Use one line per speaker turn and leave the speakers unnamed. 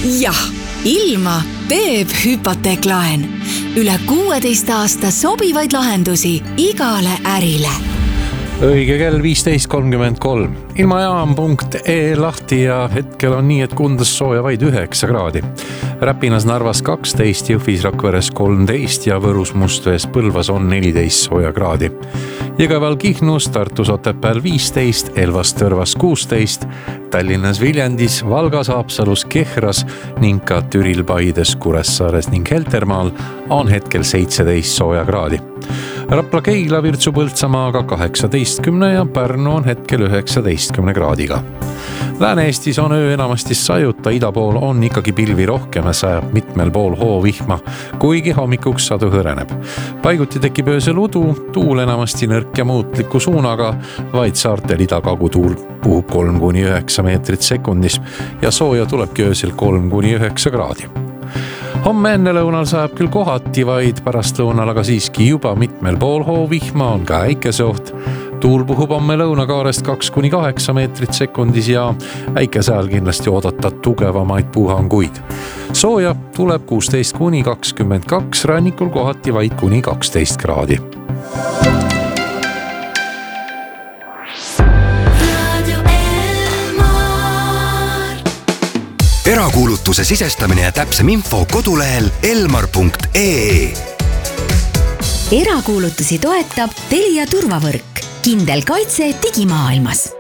Jah, ilma teeb hüpoteeklaen. Üle 16 aasta sobivaid lahendusi igale ärile.
Õige kell 15.33. Ilmajaam.ee lahti ja hetkel on nii, et Kundas sooja vaid 9 kraadi. Räpinas Narvas 12, Jõhvis Rakveres 13 ja Võrus Mustvees Põlvas on 14 sooja kraadi. Jõgeval Kihnus, Tartus Otepääl 15, Elvas Tõrvas 16, Tallinnas Viljandis, Valgas Haapsalus, Kehras ning ka Türil Paides, Kuressaares ning Heltermaal on hetkel 17 sooja kraadi. Rapla Keila Virtsu Põltsamaaga 18 ja Pärnu on hetkel 19 kraadiga. Lääne-Eestis on öö enamasti sajuta, ida pool on ikkagi pilvi rohkem ja sajab mitmel pool hoovihma, kuigi hommikuks sadu hõreneb. Paiguti tekib öösel udu, tuul enamasti nõrk ja muutliku suunaga, vaid saartel ida-kagu tuul puhub 3–9 meetrit sekundis ja sooja tulebki öösel 3–9 kraadi. Homme enne lõunal sajab küll kohati, vaid pärast lõunal aga siiski juba mitmel pool hoovihma, on ka äikeseoht. Tuul puhub homme lõunakaarest 2–8 meetrit sekundis ja äikese ajal kindlasti oodata tugevamaid puhanguid. Sooja tuleb 16–22, rannikul kohati vaid kuni 12 kraadi.
Erakuulutuse sisestamine ja täpsem info kodulehel elmar.ee.
Erakuulutusi toetab Telia turvavõrk. Kindel kaitse digimaailmas.